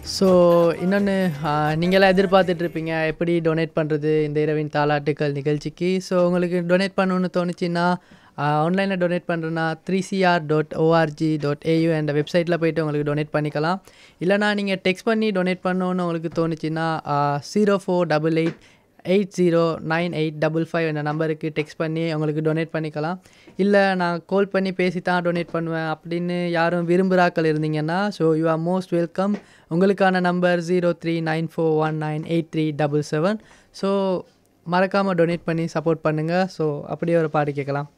So இன்னொன்று நீங்களாம் எதிர்பார்த்துட்ருப்பீங்க எப்படி டொனேட் பண்ணுறது இந்த இரவின் தாலாட்டுக்கள் நிகழ்ச்சிக்கு. ஸோ உங்களுக்கு டொனேட் பண்ணணுன்னு தோணுச்சுன்னா ஆன்லைனில் டொனேட் பண்ணுறேன்னா 3cr.org.au என்ற வெப்சைட்டில் போய்ட்டு உங்களுக்கு டொனேட் பண்ணிக்கலாம். இல்லைனா நீங்கள் டெக்ஸ்ட் பண்ணி டொனேட் பண்ணணுன்னு உங்களுக்கு தோணுச்சுன்னா 0488809855 என்ற நம்பருக்கு டெக்ஸ்ட் பண்ணி உங்களுக்கு டொனேட் பண்ணிக்கலாம். இல்லை நான் கால் பண்ணி பேசி தான் டொனேட் பண்ணுவேன் அப்படின்னு யாரும் விரும்புகிறாக்கள் இருந்தீங்கன்னா so you are most welcome. உங்களுக்கான நம்பர் 0394198377. ஸோ மறக்காமல் டொனேட் பண்ணி சப்போர்ட் பண்ணுங்கள். ஸோ அப்படியே ஒரு பாட்டு கேட்கலாம்.